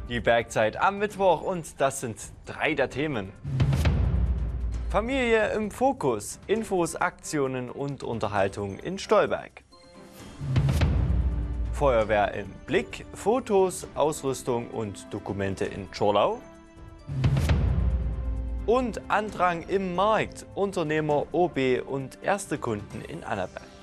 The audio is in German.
Die Bergzeit am Mittwoch und das sind 3 der Themen. Familie im Fokus, Infos, Aktionen und Unterhaltung in Stolberg. Feuerwehr im Blick, Fotos, Ausrüstung und Dokumente in Tschorlau. Und Andrang im Markt, Unternehmer, OB und erste Kunden in Annaberg.